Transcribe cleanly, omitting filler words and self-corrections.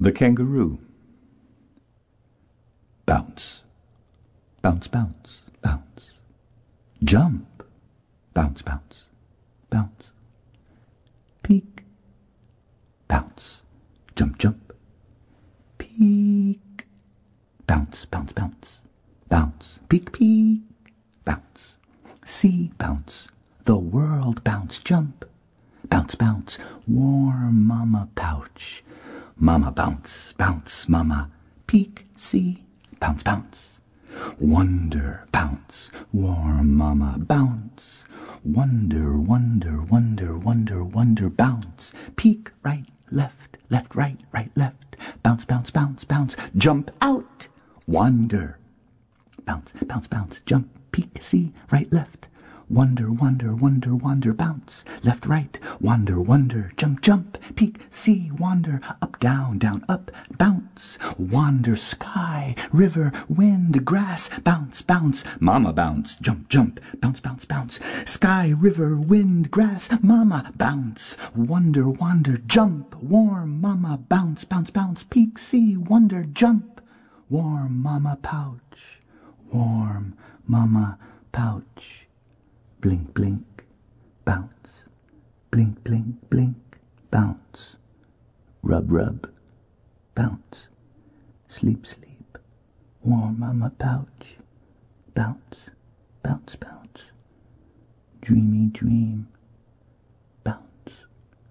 The kangaroo. Bounce, bounce, bounce, bounce. Jump, bounce, bounce, bounce. Peek, bounce, jump, jump. Peek, bounce, bounce, bounce, bounce. Peek, peek, bounce. See, bounce, the world bounce, jump. Bounce, bounce, warm mama pouch. Mama bounce, bounce, mama. Peek, see, bounce, bounce. Wonder, bounce, warm mama, bounce. Wonder, wonder, wonder, wonder, wonder, bounce. Peek, right, left, left, right, right, left. Bounce, bounce, bounce, bounce. Jump out. Wander. Bounce, bounce, bounce. Jump, peek, see, right, left. Wonder, wonder, wonder, wonder, bounce. Left, right, wander, wonder, jump, jump. Peek, see, wander, up, down, down, up, bounce. Wander, sky, river, wind, grass, bounce, bounce. Mama bounce, jump, jump, bounce, bounce, bounce. Sky, river, wind, grass, mama bounce. Wonder, wander, jump, warm mama bounce, bounce, bounce. Peek, see, wonder, jump. Warm mama pouch, warm mama pouch. Blink, blink, bounce. Blink, blink, blink, bounce. Rub, rub, bounce. Sleep, sleep, warm mama pouch. Bounce, bounce, bounce. Dreamy, dream,